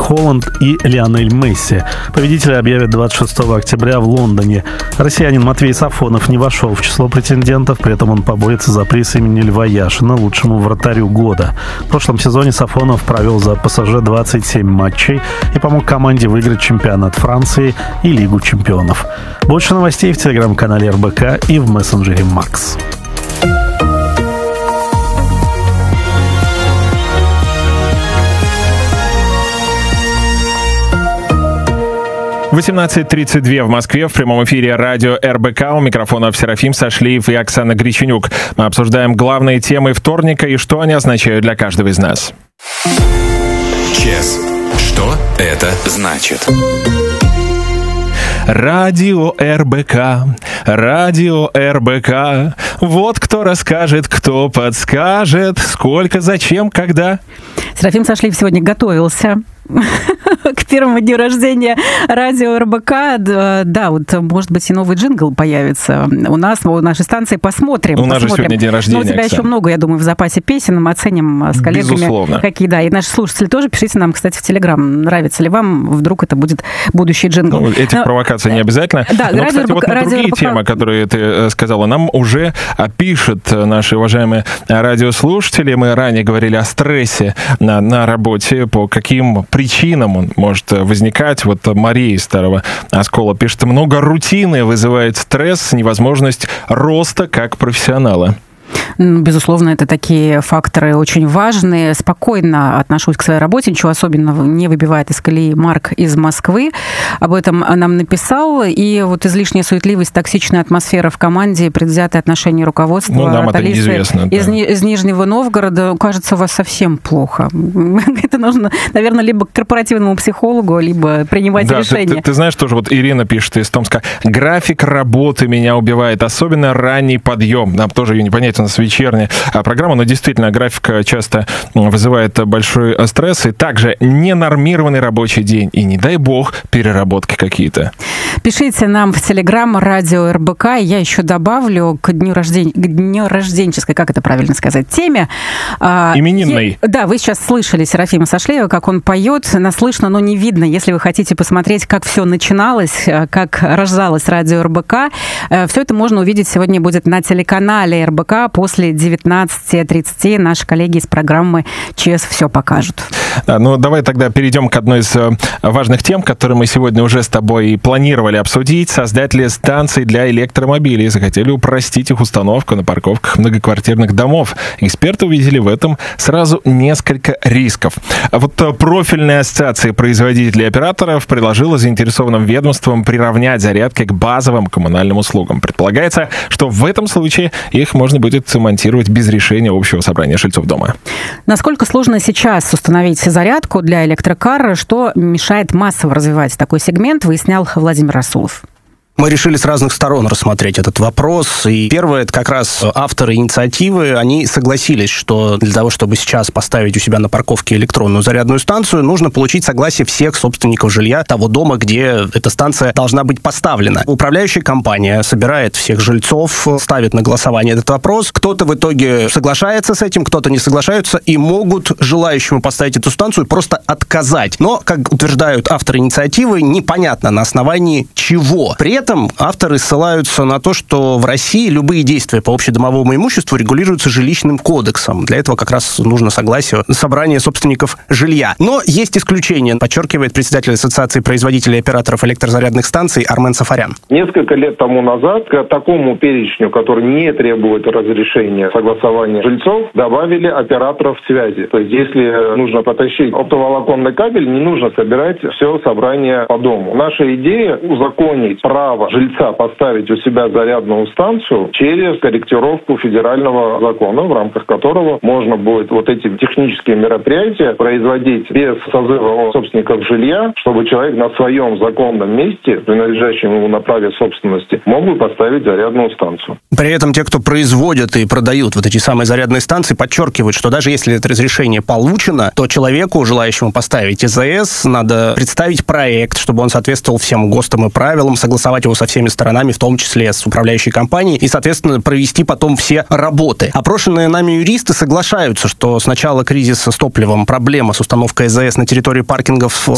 Холланд и Лионель Месси. Победителя объявят 26 октября в Лондоне. Россиянин Матвей Сафонов не вошел в число претендентов, при этом он поборется за приз имени Льва Яшина лучшему вратарю года. В прошлом сезоне Сафонов провел за ПСЖ 27 матчей и помог команде выиграть чемпионат Франции и Лигу чемпионов. Больше новостей в телеграм-канале РБК и в мессенджере Макс. 18:32 в Москве. В прямом эфире радио РБК. У микрофонов Серафим Сашлиев и Оксана Греченюк. Мы обсуждаем главные темы вторника и что они означают для каждого из нас. ЧС. Что это значит? Радио РБК, радио РБК. Вот кто расскажет, кто подскажет, сколько, зачем, когда. Серафим Сашлиев сегодня готовился к первому дню рождения радио РБК. Да, вот, может быть, и новый джингл появится у нас, у нашей станции. Посмотрим. У нас же сегодня день рождения, Но у тебя еще много, я думаю, в запасе песен. Мы оценим с коллегами. Безусловно. Какие, да. И наши слушатели тоже. Пишите нам, кстати, в Телеграм, нравится ли вам. Вдруг это будет будущий джингл. Этих провокаций не обязательно. Да, но, кстати, вот на другие темы, которые ты сказала, нам уже пишут наши уважаемые радиослушатели. Мы ранее говорили о стрессе на работе, по каким причинам он может возникать. Вот Мария из Старого Оскола пишет: много рутины вызывает стресс, невозможность роста как профессионала. Безусловно, это такие факторы очень важные. Спокойно отношусь к своей работе, ничего особенного не выбивает из колеи. Марк из Москвы об этом нам написал. И вот излишняя суетливость, токсичная атмосфера в команде, предвзятое отношение руководства. Нам это неизвестно. Да. Из Нижнего Новгорода. Кажется, у вас совсем плохо. Это нужно, наверное, либо к корпоративному психологу, либо принимать решение. Ты знаешь, тоже вот Ирина пишет из Томска: график работы меня убивает, особенно ранний подъем. Нам тоже ее непонятно, у нас вечерняя программа, но действительно график часто вызывает большой стресс, и также ненормированный рабочий день, и не дай бог переработки какие-то. Пишите нам в Телеграм радио РБК, я еще добавлю к дню рожденческой, как это правильно сказать, теме. Именинной. Да, вы сейчас слышали Серафима Сашлиева, как он поет, нас слышно, но не видно. Если вы хотите посмотреть, как все начиналось, как рождалось радио РБК, все это можно увидеть сегодня будет на телеканале РБК после 19:30. Наши коллеги из программы ЧС все покажут. Ну, давай тогда перейдем к одной из важных тем, которые мы сегодня уже с тобой планировали обсудить. Создатели станций для электромобилей захотели упростить их установку на парковках многоквартирных домов. Эксперты увидели в этом сразу несколько рисков. А вот профильная ассоциация производителей и операторов предложила заинтересованным ведомствам приравнять зарядки к базовым коммунальным услугам. Предполагается, что в этом случае их можно будет монтировать без решения общего собрания жильцов дома. Насколько сложно сейчас установить зарядку для электрокара? Что мешает массово развивать такой сегмент, выяснял Владимир Расулов. Мы решили с разных сторон рассмотреть этот вопрос. И первое, это как раз авторы инициативы, они согласились, что для того, чтобы сейчас поставить у себя на парковке электронную зарядную станцию, нужно получить согласие всех собственников жилья того дома, где эта станция должна быть поставлена. Управляющая компания собирает всех жильцов, ставит на голосование этот вопрос. Кто-то в итоге соглашается с этим, кто-то не соглашается, и могут желающему поставить эту станцию просто отказать. Но, как утверждают авторы инициативы, непонятно на основании чего. При этом авторы ссылаются на то, что в России любые действия по общедомовому имуществу регулируются жилищным кодексом. Для этого как раз нужно согласие собрания собственников жилья. Но есть исключения, подчеркивает председатель Ассоциации производителей и операторов электрозарядных станций Армен Сафарян. Несколько лет тому назад к такому перечню, который не требует разрешения согласования жильцов, добавили операторов связи. То есть, если нужно потащить оптоволоконный кабель, не нужно собирать все собрание по дому. Наша идея — узаконить право жильца поставить у себя зарядную станцию через корректировку федерального закона, в рамках которого можно будет вот эти технические мероприятия производить без созыва собственников жилья, чтобы человек на своем законном месте, принадлежащем ему на праве собственности, мог бы поставить зарядную станцию. При этом те, кто производят и продают вот эти самые зарядные станции, подчеркивают, что даже если это разрешение получено, то человеку, желающему поставить ИЗС, надо представить проект, чтобы он соответствовал всем ГОСТам и правилам, согласовать его со всеми сторонами, в том числе с управляющей компанией, и, соответственно, провести потом все работы. Опрошенные нами юристы соглашаются, что с начала кризиса с топливом проблема с установкой ИЗС на территории паркингов